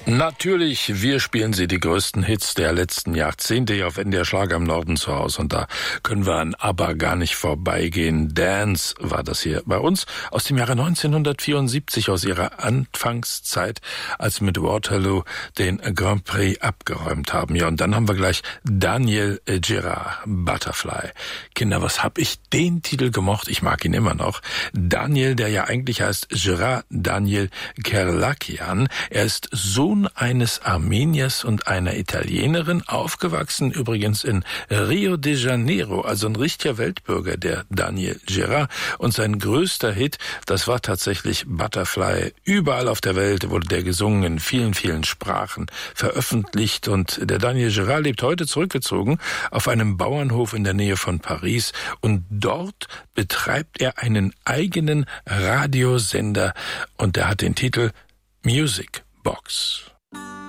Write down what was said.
Natürlich, wir spielen Sie die größten Hits der letzten Jahrzehnte hier auf NDR Schlager im Norden zu Hause. Und da können wir an ABBA gar nicht vorbeigehen. Dance war das hier bei uns aus dem Jahre 1974, aus ihrer Anfangszeit, als sie mit Waterloo den Grand Prix abgeräumt haben. Ja, und dann haben wir gleich Daniel Gérard, Butterfly. Kinder, was hab ich den Titel gemocht? Ich mag ihn immer noch. Daniel, der ja eigentlich heißt Gérard Daniel Kerlakian. Er ist Sohn eines Armeniers und einer Italienerin, aufgewachsen übrigens in Rio de Janeiro, also ein richtiger Weltbürger, der Daniel Gérard. Und sein größter Hit, das war tatsächlich Butterfly. Überall auf der Welt wurde der gesungen, in vielen, vielen Sprachen veröffentlicht. Und der Daniel Gérard lebt heute zurückgezogen auf einem Bauernhof in der Nähe von Paris. Und dort betreibt er einen eigenen Radiosender. Und der hat den Titel Music Box.